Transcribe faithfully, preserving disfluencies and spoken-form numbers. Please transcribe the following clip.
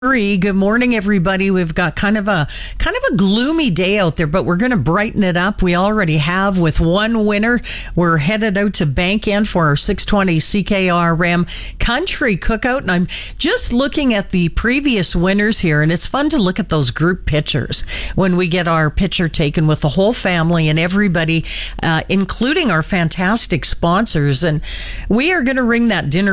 Good morning, everybody. We've got kind of a kind of a gloomy day out there, but we're going to brighten it up. We already have with one winner. We're headed out to Bank End for our six twenty C K R M Country Cookout, and I'm just looking at the previous winners here, and it's fun to look at those group pictures when we get our picture taken with the whole family and everybody, uh, including our fantastic sponsors. And we are going to ring that dinner